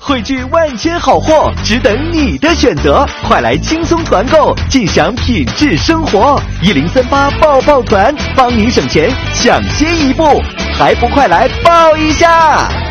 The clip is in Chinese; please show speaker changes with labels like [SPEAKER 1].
[SPEAKER 1] 汇聚万千好货，只等你的选择。快来轻松团购，尽享品质生活。1038抱抱团，帮您省钱抢先一步，还不快来抱一下！